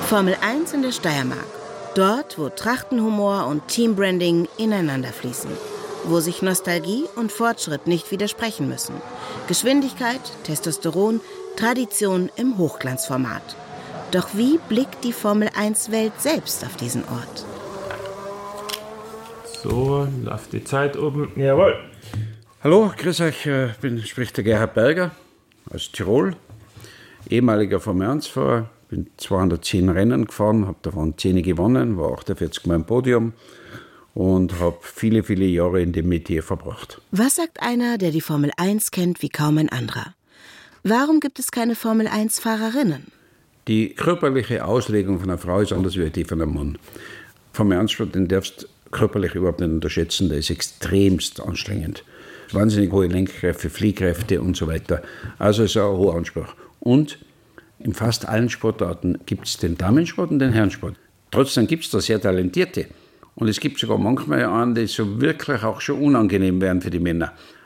Formel 1 in der Steiermark. Dort, wo Trachtenhumor und Teambranding ineinander fließen. Wo sich Nostalgie und Fortschritt nicht widersprechen müssen. Geschwindigkeit, Testosteron, Tradition im Hochglanzformat. Doch wie blickt die Formel-1-Welt selbst auf diesen Ort? So, läuft die Zeit oben. Jawohl. Hallo, grüß euch, spricht der Gerhard Berger aus Tirol, ehemaliger Formel-1-Fahrer. Bin 210 Rennen gefahren, habe davon 10 gewonnen, war 48 Mal im Podium und habe viele, viele Jahre in dem Metier verbracht. Was sagt einer, der die Formel 1 kennt wie kaum ein anderer? Warum gibt es keine Formel 1-Fahrerinnen? Die körperliche Auslegung von einer Frau ist anders als die von einem Mann. Formel 1-Sport, den darfst du körperlich überhaupt nicht unterschätzen, der ist extremst anstrengend. Wahnsinnig hohe Lenkkräfte, Fliehkräfte und so weiter. Also ist ein hoher Anspruch. Und in fast allen Sportarten gibt es den Damensport und den Herrensport. Trotzdem gibt es da sehr Talentierte. Und es gibt sogar manchmal einen, die so wirklich auch schon unangenehm werden für die Männer.